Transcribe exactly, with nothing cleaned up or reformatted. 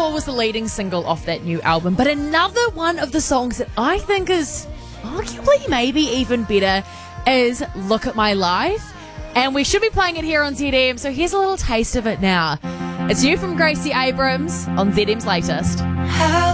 More was the leading single off that new album, but another one of the songs that I think is arguably maybe even better is Look at My Life. And we should be playing it here on Z M, so here's a little taste of it now. It's new from Gracie Abrams on Z M's latest. How